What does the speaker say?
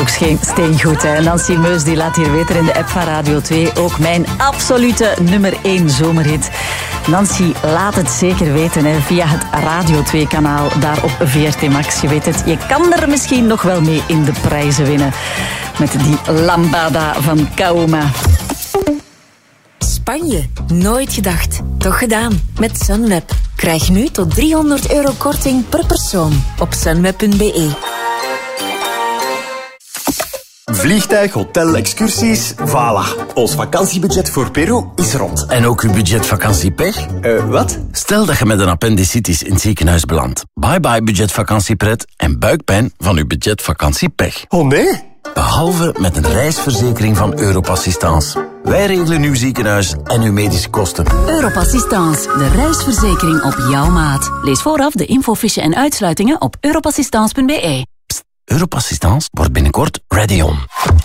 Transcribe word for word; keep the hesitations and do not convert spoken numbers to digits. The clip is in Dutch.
ook scheen- steengoed. Hè. Nancy Meus die laat hier weten in de app van Radio twee. Ook mijn absolute nummer één zomerhit. Nancy, laat het zeker weten hè, via het Radio twee kanaal. Daar op V R T Max. Je weet het, je kan er misschien nog wel mee in de prijzen winnen. Met die lambada van Kauma. Spanje. Nooit gedacht. Toch gedaan. Met Sunweb. Krijg nu tot driehonderd euro korting per persoon op sunweb punt b e. Vliegtuig, hotel, excursies, voilà. Ons vakantiebudget voor Peru is rond. En ook uw budget vakantiepech? Uh, wat? Stel dat je met een appendicitis in het ziekenhuis belandt. Bye bye budget vakantiepret en buikpijn van uw budget vakantiepech. Oh nee? Behalve met een reisverzekering van Europassistance. Wij regelen uw ziekenhuis en uw medische kosten. Europassistance, de reisverzekering op jouw maat. Lees vooraf de infofiche en uitsluitingen op europassistance punt b e. Pst, Europassistance wordt binnenkort ready on.